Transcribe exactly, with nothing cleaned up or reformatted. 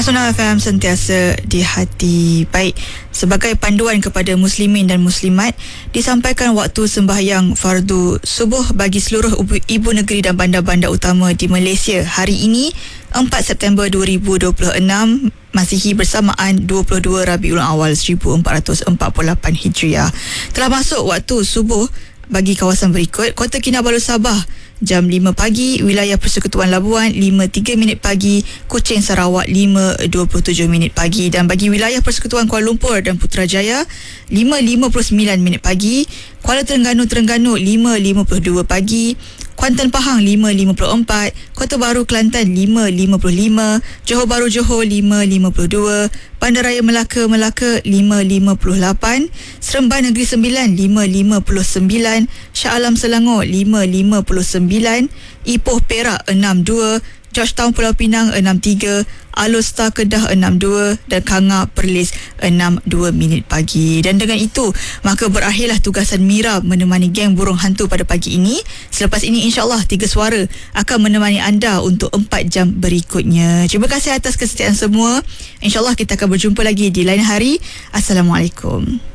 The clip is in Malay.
Nasional F M sentiasa di hati. Baik, sebagai panduan kepada muslimin dan muslimat, disampaikan waktu sembahyang fardu subuh bagi seluruh ibu negeri dan bandar-bandar utama di Malaysia hari ini empat September dua ribu dua puluh enam Masihi bersamaan dua puluh dua Rabiul Awal seribu empat ratus empat puluh lapan Hijriah. Telah masuk waktu subuh bagi kawasan berikut: Kota Kinabalu Sabah jam lima pagi, wilayah Persekutuan Labuan lima tiga minit pagi, Kuching Sarawak lima dua puluh tujuh minit pagi, dan bagi wilayah Persekutuan Kuala Lumpur dan Putrajaya lima lima puluh sembilan minit pagi, Kuala Terengganu Terengganu lima lima puluh dua pagi, Kuantan Pahang lima lima puluh empat, Kota Baru Kelantan lima lima puluh lima, Johor Bahru Johor lima lima puluh dua, Bandaraya Melaka Melaka lima lima puluh lapan, Seremban Negeri Sembilan lima lima puluh sembilan, Shah Alam Selangor lima lima puluh sembilan, Ipoh Perak enam dua, Georgetown Pulau Pinang enam tiga, Alor Star Kedah enam dua dan Kanga Perlis enam dua minit pagi. Dan dengan itu, maka berakhirlah tugasan Mira menemani geng burung hantu pada pagi ini. Selepas ini insya-Allah Tiga Suara akan menemani anda untuk empat jam berikutnya. Terima kasih atas kesetiaan semua. Insya-Allah kita akan berjumpa lagi di lain hari. Assalamualaikum.